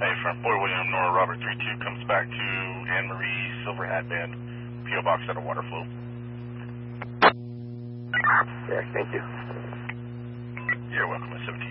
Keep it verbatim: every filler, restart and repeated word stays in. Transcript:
Hey, front boy William Nora Robert three two comes back to Anne Marie Silver Hat Band, P O Box at a water flow. Yeah, thank you. You're welcome, at seventeen.